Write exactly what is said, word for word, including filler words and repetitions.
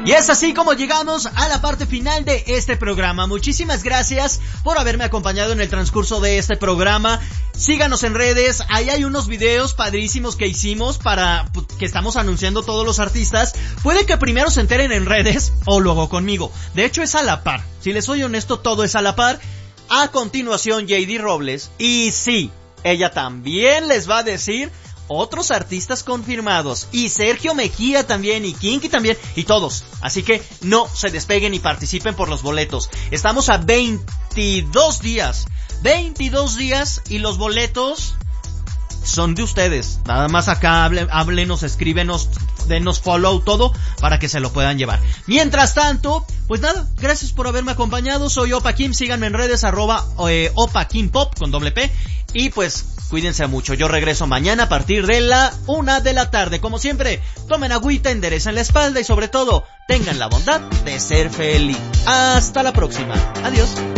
Y es así como llegamos a la parte final de este programa. Muchísimas gracias por haberme acompañado en el transcurso de este programa. Síganos en redes, ahí hay unos videos padrísimos que hicimos para que estamos anunciando todos los artistas. Puede que primero se enteren en redes o luego conmigo. De hecho es a la par, si les soy honesto todo es a la par. A continuación J D Robles, y sí, ella también les va a decir otros artistas confirmados, y Sergio Mejía también, y Kinky también, y todos. Así que no se despeguen y participen por los boletos. Estamos a veintidós días, veintidós días, y los boletos son de ustedes. Nada más acá hable, háblenos, escríbenos, denos follow, todo para que se lo puedan llevar. Mientras tanto, pues nada, gracias por haberme acompañado. Soy Opa Kim, síganme en redes arroba eh, Opa Kim Pop con doble P. Y pues cuídense mucho, yo regreso mañana a partir de la una de la tarde. Como siempre, tomen agüita, enderecen la espalda y sobre todo, tengan la bondad de ser feliz. Hasta la próxima, adiós.